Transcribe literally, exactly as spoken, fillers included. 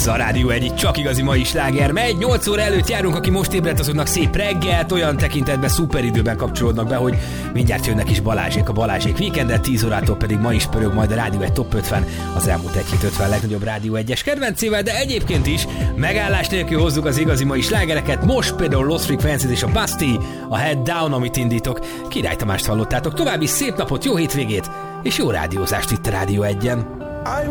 a Rádió egy csak igazi mai sláger megy. nyolc óra előtt járunk, aki most ébredt, azoknak szép reggelt, olyan tekintetben szuper időben kapcsolódnak be, hogy mindjárt jönnek is Balázsék a Balázsék Weekendet, tíz órától pedig ma is pörög majd a Rádió egy Top ötven, az elmúlt egy hét ötven legnagyobb Rádió egyes kedvencével, de egyébként is megállás nélkül hozzuk az igazi mai slágereket. Most például Lost Frequencies és a Basti, a Head Down, amit indítok. Király Tamást hallottátok. További szép napot, jó hétvégét és jó rádiózást itt a Rádió egyen.